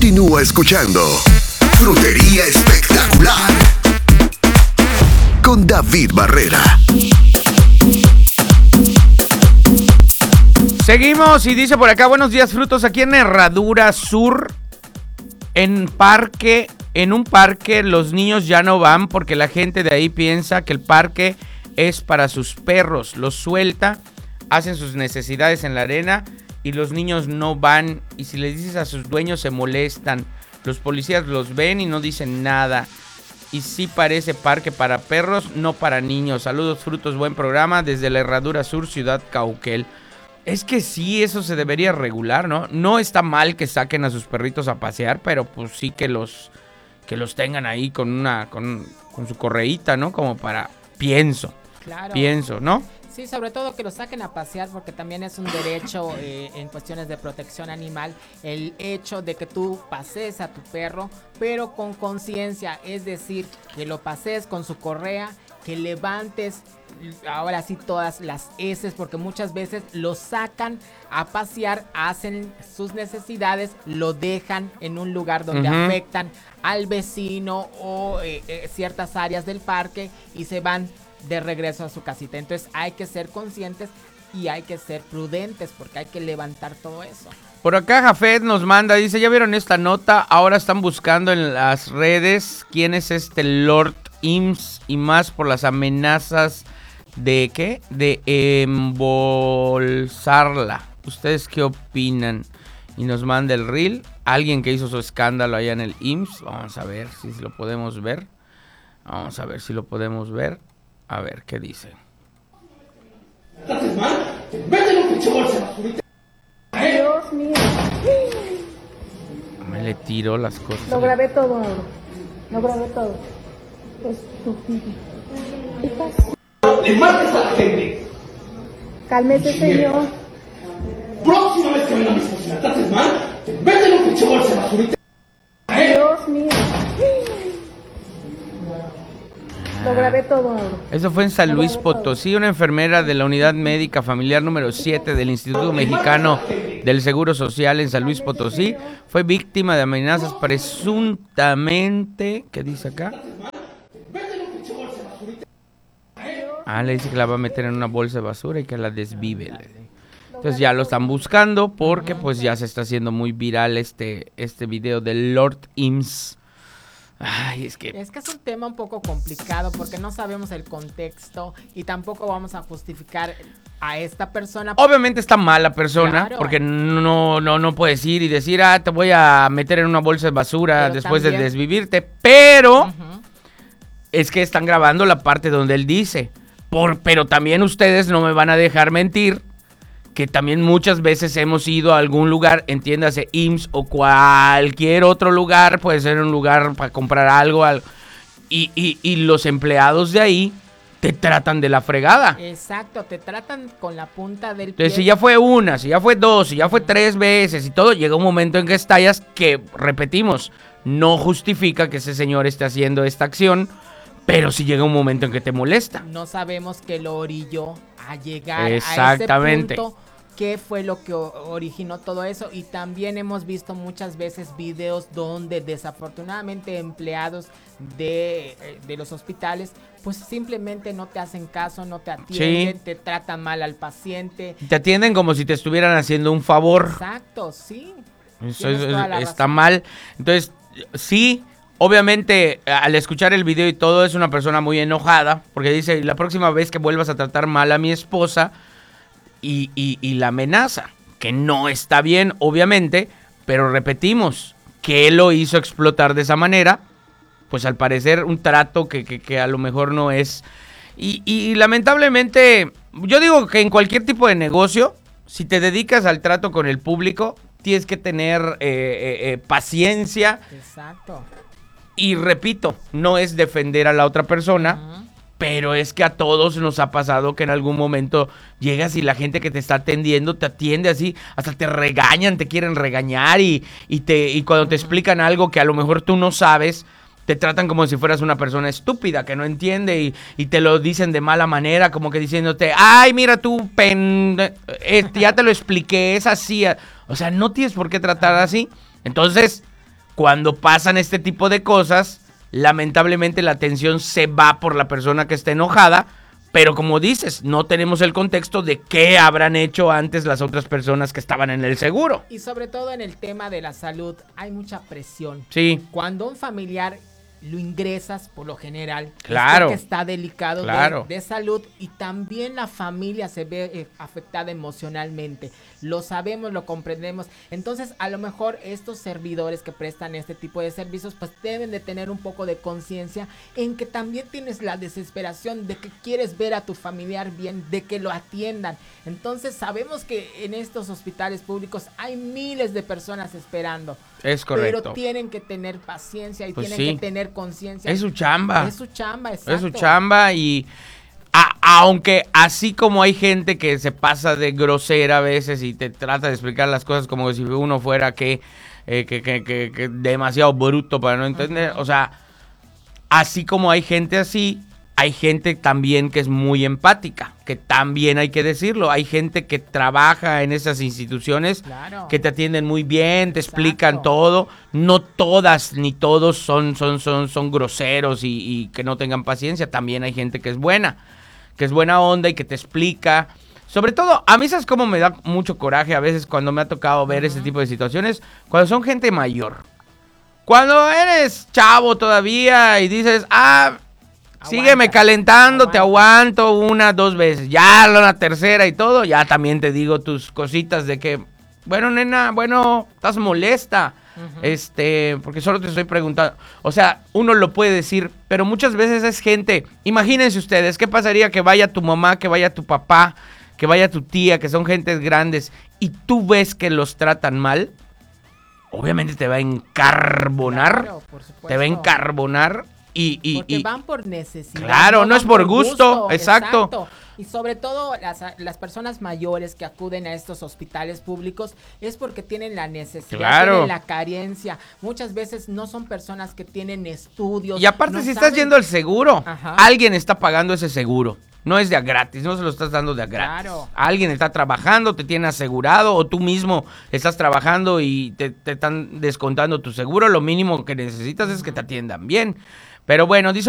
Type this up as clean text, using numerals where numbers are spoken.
Continúa escuchando Frutería Espectacular con David Barrera. Seguimos y dice por acá, buenos días frutos, aquí en Herradura Sur, en un parque los niños ya no van porque la gente de ahí piensa que el parque es para sus perros, los suelta, hacen sus necesidades en la arena y los niños no van, y si les dices a sus dueños se molestan, los policías los ven y no dicen nada, y sí parece parque para perros, no para niños. Saludos frutos, buen programa desde la Herradura Sur, Ciudad Cauquel. Es que sí, eso se debería regular, ¿no? No está mal que saquen a sus perritos a pasear, pero pues sí que los tengan ahí con su correíta, ¿no? Como para, pienso, ¿no? Sí, sobre todo que los saquen a pasear porque también es un derecho en cuestiones de protección animal el hecho de que tú pasees a tu perro, pero con conciencia, es decir, que lo pasees con su correa, que levantes ahora sí todas las heces, porque muchas veces lo sacan a pasear, hacen sus necesidades, lo dejan en un lugar donde afectan al vecino o ciertas áreas del parque y se van de regreso a su casita. Entonces hay que ser conscientes y hay que ser prudentes porque hay que levantar todo eso. Por acá Jafet nos manda, dice, ¿ya vieron esta nota? Ahora están buscando en las redes quién es este Lord IMSS y más por las amenazas de ¿qué? De embolsarla. ¿Ustedes qué opinan? Y nos manda el reel, alguien que hizo su escándalo allá en el IMSS. Vamos a ver si lo podemos ver. A ver, ¿qué dice? Dios mío. Me le tiró las cosas. Lo grabé todo, lo grabé todo. Estúpido. ¿Qué pasa? Le marques a la gente. Cálmese, señor. Próxima vez que venga mi esposa y la trates mal, vete en un pinche bolsa de basurita. Dios mío. Lo grabé todo. Eso fue en San Luis Potosí. Una enfermera de la Unidad Médica Familiar número 7 del Instituto Mexicano del Seguro Social en San Luis Potosí fue víctima de amenazas presuntamente, ¿qué dice acá? Le dice que la va a meter en una bolsa de basura y que la desvive. Entonces ya lo están buscando porque pues ya se está haciendo muy viral este video del Lord IMSS. Ay, es que es un tema un poco complicado porque no sabemos el contexto y tampoco vamos a justificar a esta persona. Obviamente está mal la persona, claro, porque no puedes ir y decir, te voy a meter en una bolsa de basura pero después también de desvivirte, pero es que están grabando la parte donde él dice, pero también ustedes no me van a dejar mentir, que también muchas veces hemos ido a algún lugar, entiéndase, IMSS o cualquier otro lugar, puede ser un lugar para comprar algo y los empleados de ahí te tratan de la fregada. Exacto, te tratan con la punta del pie. Entonces, si ya fue una, si ya fue dos, si ya fue 3 veces y todo, llega un momento en que estallas que, repetimos, no justifica que ese señor esté haciendo esta acción, pero sí llega un momento en que te molesta. No sabemos qué lo orilló a llegar exactamente a ese punto. ¿Qué fue lo que originó todo eso? Y también hemos visto muchas veces videos donde desafortunadamente empleados de los hospitales pues simplemente no te hacen caso, no te atienden, te tratan mal al paciente. Te atienden como si te estuvieran haciendo un favor. Exacto, sí. Eso está mal. Entonces, sí, obviamente al escuchar el video y todo es una persona muy enojada porque dice, la próxima vez que vuelvas a tratar mal a mi esposa... Y la amenaza, que no está bien, obviamente, pero repetimos, que él lo hizo explotar de esa manera, pues al parecer un trato que a lo mejor no es. Y lamentablemente, yo digo que en cualquier tipo de negocio, si te dedicas al trato con el público, tienes que tener paciencia. Exacto. Y repito, no es defender a la otra persona, pero es que a todos nos ha pasado que en algún momento llegas y la gente que te está atendiendo te atiende así, hasta te regañan, te quieren regañar y cuando te explican algo que a lo mejor tú no sabes, te tratan como si fueras una persona estúpida que no entiende y te lo dicen de mala manera, como que diciéndote, ay, mira tú, ya te lo expliqué, es así. O sea, no tienes por qué tratar así. Entonces, cuando pasan este tipo de cosas, lamentablemente la atención se va por la persona que está enojada, pero como dices, no tenemos el contexto de qué habrán hecho antes las otras personas que estaban en el seguro. Y sobre todo en el tema de la salud, hay mucha presión. Sí. Cuando un familiar lo ingresas, por lo general, Claro. es porque está delicado Claro. de salud, y también la familia se ve afectada emocionalmente. Lo sabemos, lo comprendemos. Entonces, a lo mejor estos servidores que prestan este tipo de servicios, pues deben de tener un poco de conciencia en que también tienes la desesperación de que quieres ver a tu familiar bien, de que lo atiendan. Entonces, sabemos que en estos hospitales públicos hay miles de personas esperando. Es correcto. Pero tienen que tener paciencia y Pues tienen sí. que tener conciencia. Es su chamba. Es su chamba, Es exacto. su chamba y aunque así como hay gente que se pasa de grosera a veces y te trata de explicar las cosas como si uno fuera que demasiado bruto para no entender, o sea, así como hay gente así, hay gente también que es muy empática, que también hay que decirlo, hay gente que trabaja en esas instituciones, Claro. que te atienden muy bien, te explican Exacto. todo, no todas ni todos son groseros y que no tengan paciencia, también hay gente que es buena onda y que te explica. Sobre todo, a mí sabes cómo me da mucho coraje a veces cuando me ha tocado ver ese tipo de situaciones, cuando son gente mayor. Cuando eres chavo todavía y dices, sígueme calentando, te aguanto 1, 2 veces. Ya la tercera y todo, ya también te digo tus cositas de que, bueno, nena, estás molesta. Porque solo te estoy preguntando. O sea, uno lo puede decir, pero muchas veces es gente. Imagínense ustedes, ¿qué pasaría que vaya tu mamá, que vaya tu papá, que vaya tu tía, que son gentes grandes, y tú ves que los tratan mal? Obviamente te va a encarbonar. Claro, por supuesto. Te va a encarbonar Porque van por necesidad. Claro, no van es por gusto, exacto. Y sobre todo las personas mayores que acuden a estos hospitales públicos es porque tienen la necesidad, Claro. tienen la carencia. Muchas veces no son personas que tienen estudios. Y aparte, no si saben- estás yendo al seguro, Ajá. alguien está pagando ese seguro. No es de a gratis, no se lo estás dando de a gratis. Claro. Alguien está trabajando, te tiene asegurado, o tú mismo estás trabajando y te están descontando tu seguro. Lo mínimo que necesitas es que te atiendan bien. Pero bueno, dice